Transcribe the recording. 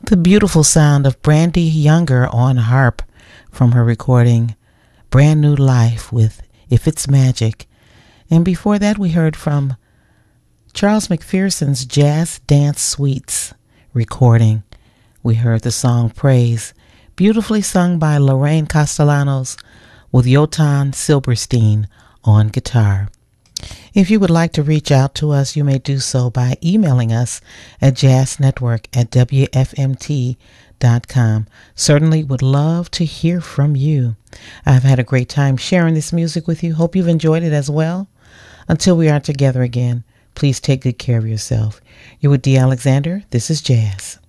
The beautiful sound of Brandy Younger on harp from her recording Brand New Life with If It's Magic. And before that, we heard from Charles McPherson's Jazz Dance Suites recording. We heard the song Praise, beautifully sung by Lorraine Castellanos with Jotan Silberstein on guitar. If you would like to reach out to us, you may do so by emailing us at jazznetwork@wfmt.com. Certainly would love to hear from you. I've had a great time sharing this music with you. Hope you've enjoyed it as well. Until we are together again, please take good care of yourself. You're with Dee Alexander. This is Jazz.